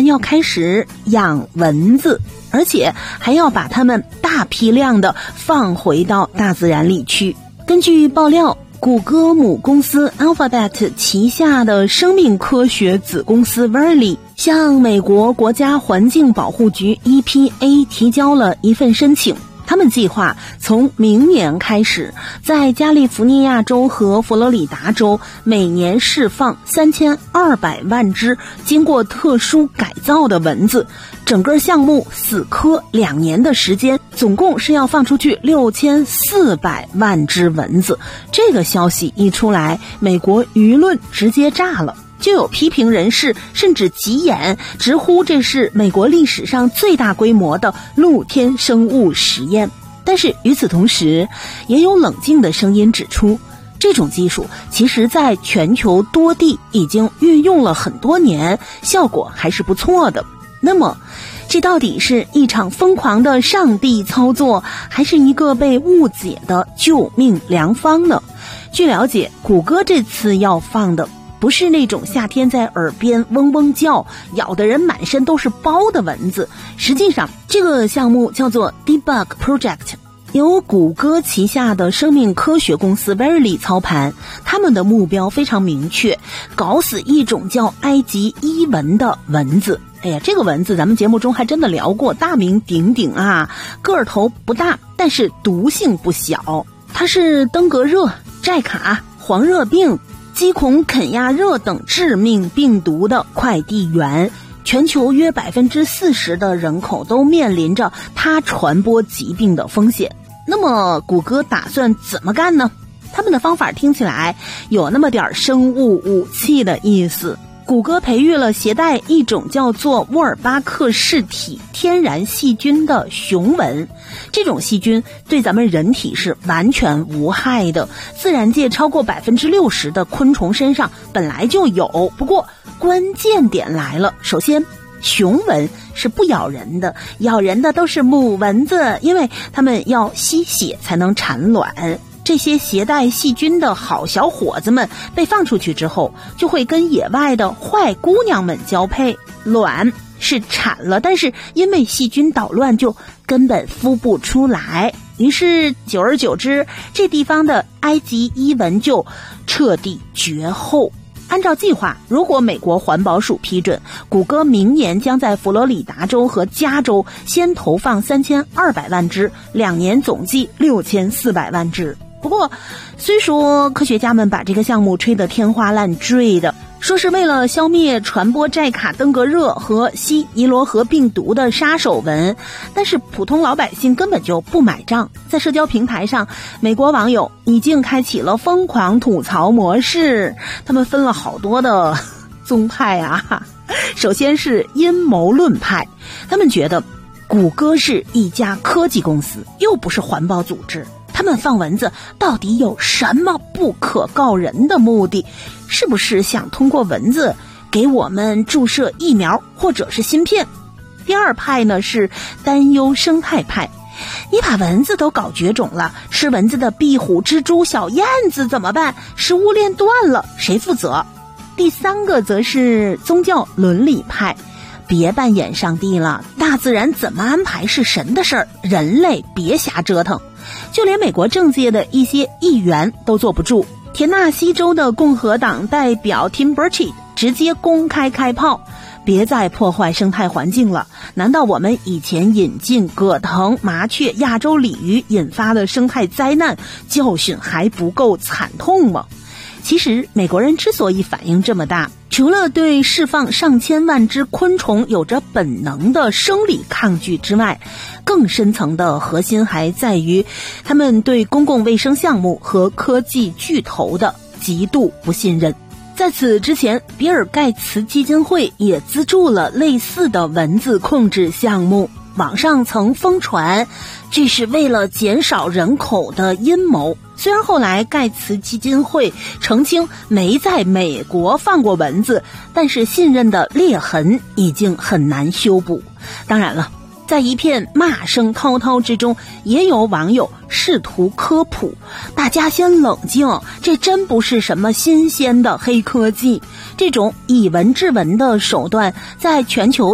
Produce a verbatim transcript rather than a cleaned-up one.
要开始养蚊子，而且还要把它们大批量的放回到大自然里去。根据爆料，谷歌母公司 Alphabet 旗下的生命科学子公司 Verily 向美国国家环境保护局 E P A 提交了一份申请。他们计划从明年开始，在加利福尼亚州和佛罗里达州每年释放三千二百万只经过特殊改造的蚊子。整个项目死磕两年的时间，总共是要放出去六千四百万只蚊子。这个消息一出来，美国舆论直接炸了。就有批评人士甚至急眼，直呼这是美国历史上最大规模的露天生物实验。但是与此同时，也有冷静的声音指出，这种技术其实在全球多地已经运用了很多年，效果还是不错的。那么这到底是一场疯狂的上帝操作，还是一个被误解的救命良方呢？据了解，谷歌这次要放的不是那种夏天在耳边嗡嗡叫，咬得人满身都是包的蚊子。实际上，这个项目叫做 Debug Project， 由谷歌旗下的生命科学公司 Verily 操盘。他们的目标非常明确，搞死一种叫埃及伊蚊的蚊子。哎呀，这个蚊子咱们节目中还真的聊过，大名鼎鼎啊，个儿头不大，但是毒性不小。它是登革热、寨卡、黄热病、鸡孔肯亚热等致命病毒的快递源，全球约百分之四十的人口都面临着它传播疾病的风险。那么谷歌打算怎么干呢？他们的方法听起来有那么点生物武器的意思。谷歌培育了携带一种叫做沃尔巴克氏体天然细菌的雄蚊，这种细菌对咱们人体是完全无害的，自然界超过百分之六十的昆虫身上本来就有。不过关键点来了，首先雄蚊是不咬人的，咬人的都是母蚊子，因为它们要吸血才能产卵。这些携带细菌的好小伙子们被放出去之后，就会跟野外的坏姑娘们交配，卵是产了，但是因为细菌捣乱就根本孵不出来，于是久而久之，这地方的埃及伊蚊就彻底绝后。按照计划，如果美国环保署批准，谷歌明年将在佛罗里达州和加州先投放三千二百万只，两年总计六千四百万只。不过虽说科学家们把这个项目吹得天花乱坠的，说是为了消灭传播寨卡登革热和西尼罗河病毒的杀手蚊，但是普通老百姓根本就不买账。在社交平台上，美国网友已经开启了疯狂吐槽模式，他们分了好多的宗派啊。首先是阴谋论派，他们觉得谷歌是一家科技公司，又不是环保组织，他们放蚊子到底有什么不可告人的目的？是不是想通过蚊子给我们注射疫苗或者是芯片？第二派呢是担忧生态派，你把蚊子都搞绝种了，吃蚊子的壁虎、蜘蛛、小燕子怎么办？食物链断了，谁负责？第三个则是宗教伦理派，别扮演上帝了，大自然怎么安排是神的事儿，人类别瞎折腾。就连美国政界的一些议员都坐不住，田纳西州的共和党代表 Tim Burchett 直接公开开炮，别再破坏生态环境了，难道我们以前引进葛藤、麻雀、亚洲鲤鱼引发的生态灾难教训还不够惨痛吗？其实美国人之所以反应这么大，除了对释放上千万只昆虫有着本能的生理抗拒之外，更深层的核心还在于他们对公共卫生项目和科技巨头的极度不信任。在此之前，比尔盖茨基金会也资助了类似的蚊子控制项目，网上曾疯传这是为了减少人口的阴谋。虽然后来盖茨基金会澄清没在美国放过蚊子，但是信任的裂痕已经很难修补。当然了，在一片骂声滔滔之中，也有网友试图科普，大家先冷静，这真不是什么新鲜的黑科技，这种以蚊治蚊的手段在全球